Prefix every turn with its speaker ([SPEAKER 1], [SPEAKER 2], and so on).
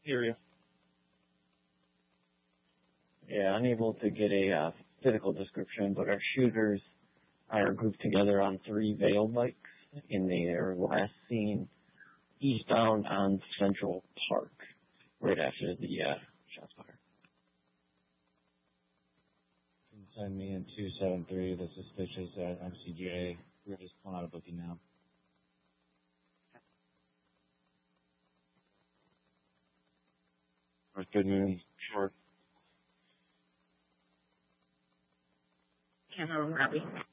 [SPEAKER 1] Hear you.
[SPEAKER 2] Yeah, unable to get a physical description, but our shooters are grouped together on 3 Vail bikes, and they are last seen eastbound on Central Park right after the shots fired.
[SPEAKER 3] Send me in 273, the suspicious at MCJ. We're just pulling out a booking now.
[SPEAKER 1] Good news. Short.
[SPEAKER 4] Cameron Robbie.